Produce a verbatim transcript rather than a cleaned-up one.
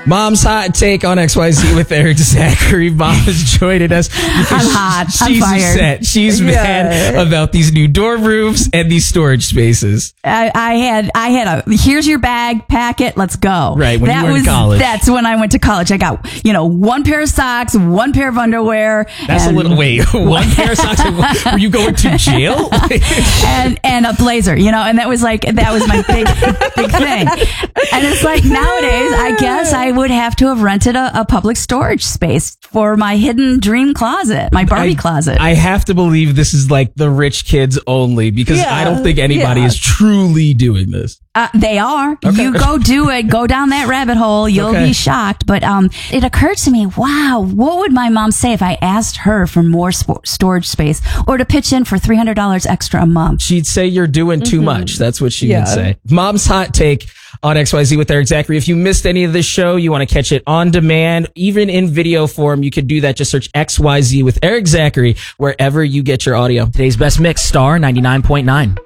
Mom's hot take on X Y Z with Eric Zachary. Mom is joining us. I'm hot. She's I'm fired. upset. She's Yeah. mad about these new dorm rooms and these storage spaces. I, I had, I had a, here's your bag, pack it, let's go. Right, when that you were in was, college. That's when I went to college. I got, you know, one pair of socks, one pair of underwear. That's and, a little, wait, one pair of socks? and one- Were you going to jail? and, and a blazer, you know, and that was like, that was my big, big thing. And it's like nowadays, I guess I would have to have rented a, a public storage space for my hidden dream closet, my Barbie I, closet. I have to believe this is like the rich kids only because Yeah, I don't think anybody yeah. is truly doing this. Uh, they are. Okay. You go do it. Go down that rabbit hole. You'll Okay. be shocked. But um, it occurred to me, wow, what would my mom say if I asked her for more sp- storage space or to pitch in for three hundred dollars extra a month? She'd say you're doing too much. That's what she Yeah. would say. Mom's hot take on X Y Z with Eric Zachary. If you missed any of this show, you want to catch it on demand, even in video form, you could do that. Just search X Y Z with Eric Zachary wherever you get your audio. Today's best mix, Star ninety-nine point nine.